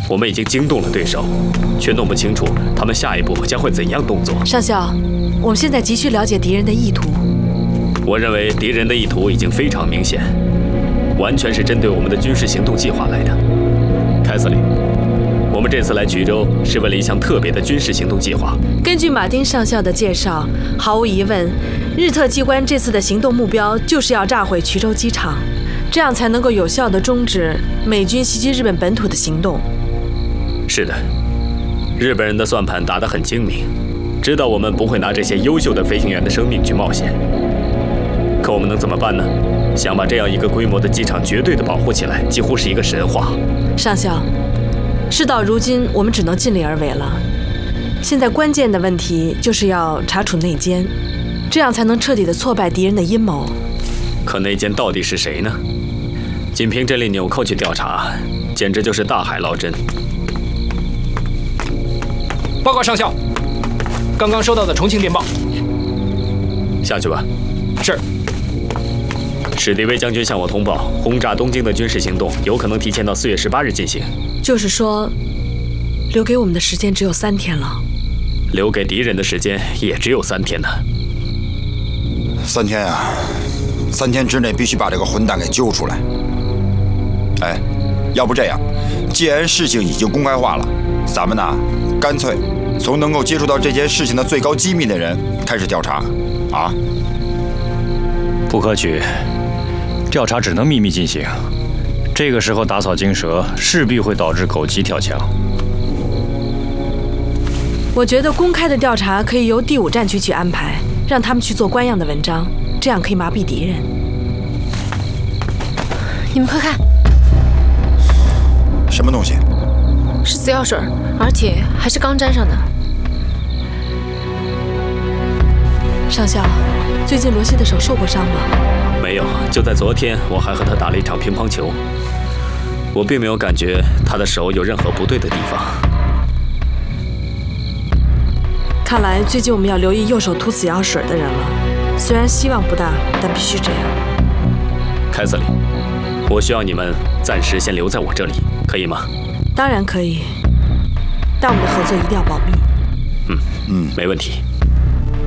我们已经惊动了对手，却弄不清楚他们下一步将会怎样动作。 上校，我们现在急需了解敌人的意图。 我认为敌人的意图已经非常明显，完全是针对我们的军事行动计划来的。凯瑟琳，我们这次来衢州是为了一项特别的军事行动计划。 根据马丁上校的介绍，毫无疑问，日特机关这次的行动目标就是要炸毁衢州机场，这样才能够有效地终止美军袭击日本本土的行动。 是的，日本人的算盘打得很精明，知道我们不会拿这些优秀的飞行员的生命去冒险。可我们能怎么办呢？想把这样一个规模的机场绝对的保护起来，几乎是一个神话。 上校，事到如今，我们只能尽力而为了。现在关键的问题就是要查处内奸，这样才能彻底的挫败敌人的阴谋。 可内奸到底是谁呢？仅凭这类纽扣去调查，简直就是大海捞针。 报告上校，刚刚收到的重庆电报。 下去吧。 是。 史迪威将军向我通报，轰炸东京的军事行动有可能提前到4月18日进行。 就是说，留给我们的时间只有3天了。 留给敌人的时间也只有3天呢。 3天啊！3天之内必须把这个混蛋给揪出来。哎，要不这样，既然事情已经公开化了，咱们呢，干脆从能够接触到这件事情的最高机密的人开始调查，啊？ 不可取，调查只能秘密进行。这个时候打草惊蛇，势必会导致狗急跳墙。 我觉得公开的调查可以由第5战区去安排，让他们去做官样的文章，这样可以麻痹敌人。 你们快看， 什么东西？ 是死药水，而且还是刚沾上的。 上校，最近罗西的手受过伤吗？ 没有，就在昨天，我还和他打了一场乒乓球。我并没有感觉他的手有任何不对的地方。 看来最近我们要留意右手涂死药水的人了。虽然希望不大，但必须这样。 凯瑟琳，我需要你们暂时先留在我这里，可以吗？ 当然可以，但我们的合作一定要保密。 没问题。